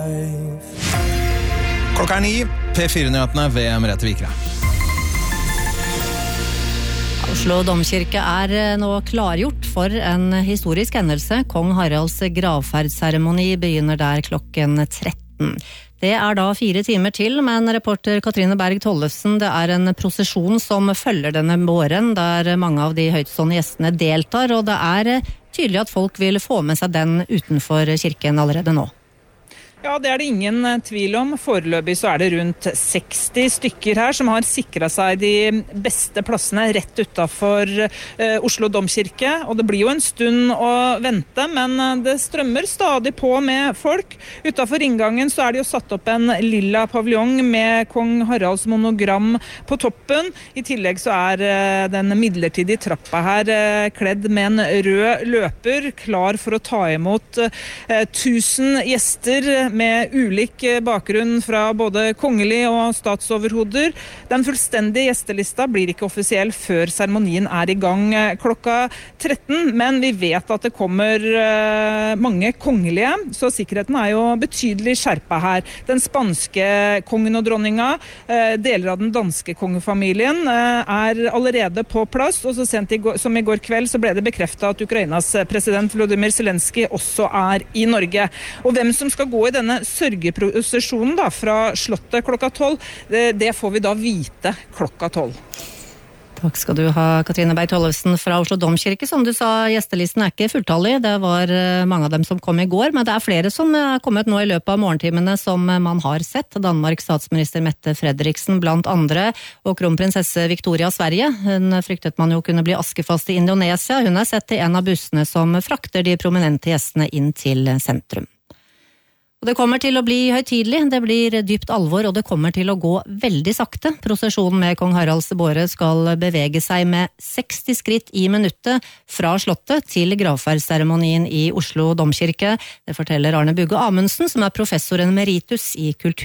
Klokka 9, P4-nyhetene ved Merete Vikre. Oslo Domkirke nå klargjort for en historisk hendelse. Kong Haralds gravferdsseremoni begynner der klokken 13. Det da 4 timer til, men reporter Katrine Berg Tollefsen, det en prosesjon som følger denne våren, der mange av de høytstående gjestene deltar, og det tydelig at folk vil få med seg den utenfor kirken allerede nå. Ja, det det ingen tvil om. Foreløpig så det rundt 60 stykker her som har sikret seg de beste plassene rett utenfor Oslo Domkirke. Og det blir jo en stund å vente, men det strømmer stadig på med folk. Utenfor inngangen så det jo satt opp en lilla paviljong med kong Haralds monogram på toppen. I tillegg så den midlertidige trappa her kledd med en rød løper, klar for å ta imot 1000 gjester med ulik bakgrunn fra både kongelig og statsoverhoder. Den fullstendige gjestelista blir ikke offisiell før seremonien I gang klokka 13, men vi vet at det kommer mange kongelige, så sikkerheten jo betydelig skjerpet her. Den spanske kongen og dronninga, deler av den danske kongefamilien, allerede på plass, og så sent som I går kveld så ble det bekreftet at Ukrainas president Volodymyr Zelensky også I Norge. Og hvem som skal gå I denne sørgeprosesjonen fra slottet klokka 12, det får vi da vite klokka 12. Takk skal du ha, Katrine Berg Tollefsen fra Oslo Domkirke. Som du sa, gjestelisten ikke fulltallig. Det var mange av dem som kom I går, men det flere som kommet nå I løpet av morgentimene som man har sett. Danmarks statsminister Mette Frederiksen blant andre, og kronprinsesse Victoria av Sverige. Hun fryktet man jo kunne bli askefast I Indonesia. Hun sett I en av bussene som frakter de prominente gjestene inn til sentrum. Og det kommer til å bli høytidelig, det blir dypt alvor, og det kommer til å gå veldig sakte. Prosesjonen med kong Haralds båre skal bevege seg med 60 skritt I minuttet fra slottet til gravferdsseremonien I Oslo Domkirke. Det forteller Arne Bugge Amundsen, som professor emeritus I kultur.